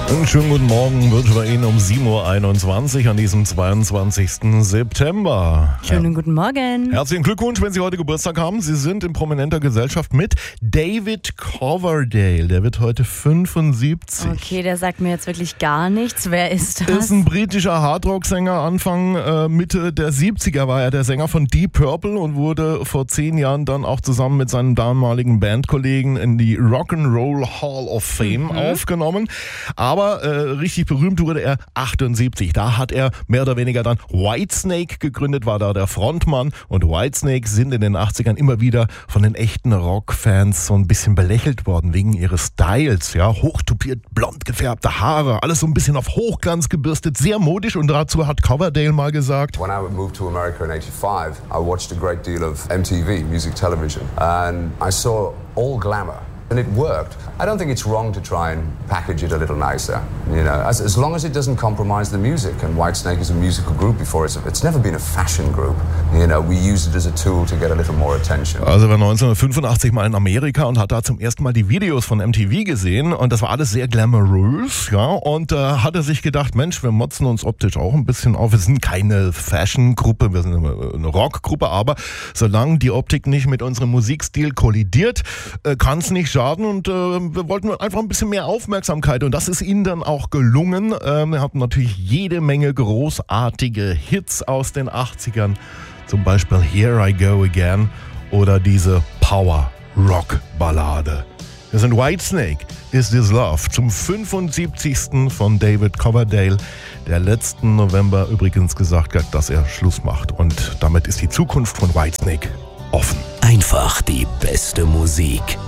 Einen schönen guten Morgen wünschen wir Ihnen um 7.21 Uhr an diesem 22. September. Schönen guten Morgen. Herzlichen Glückwunsch, wenn Sie heute Geburtstag haben. Sie sind in prominenter Gesellschaft mit David Coverdale. Der wird heute 75. Okay, der sagt mir jetzt wirklich gar nichts. Wer ist das? Ist ein britischer Hardrock-Sänger. Anfang, Mitte der 70er war er der Sänger von Deep Purple und wurde vor 10 Jahren dann auch zusammen mit seinem damaligen Bandkollegen in die Rock'n'Roll Hall of Fame aufgenommen. Aber richtig berühmt wurde er 78. Da hat er mehr oder weniger dann Whitesnake gegründet, war da der Frontmann. Und Whitesnake sind in den 80ern immer wieder von den echten Rockfans so ein bisschen belächelt worden wegen ihres Styles. Ja, hochtupiert, blond gefärbte Haare, alles so ein bisschen auf Hochglanz gebürstet, sehr modisch. Und dazu hat Coverdale mal gesagt: When I moved to America in 85, I watched a great deal of MTV, music television, and I saw all glamour. And it worked. I don't think it's wrong to try and package it a little nicer, you know, as long as it doesn't compromise the music. And Whitesnake is a musical group before it's never been a fashion group. You know, we use it as a tool to get a little more attention. Also er war 1985 mal in Amerika und hat da zum ersten Mal die Videos von MTV gesehen und das war alles sehr glamourös, ja, und hat er sich gedacht, Mensch, wir motzen uns optisch auch ein bisschen auf. Wir sind keine Fashion-Gruppe, wir sind eine Rockgruppe, aber solange die Optik nicht mit unserem Musikstil kollidiert, kann es nicht schaden und wir wollten einfach ein bisschen mehr Aufmerksamkeit und das ist ihnen dann auch gelungen. Wir hatten natürlich jede Menge großartige Hits aus den 80ern, zum Beispiel Here I Go Again oder diese Power-Rock-Ballade. Wir sind Whitesnake, Is This Love, zum 75. von David Coverdale, der letzten November übrigens gesagt hat, dass er Schluss macht und damit ist die Zukunft von Whitesnake offen. Einfach die beste Musik.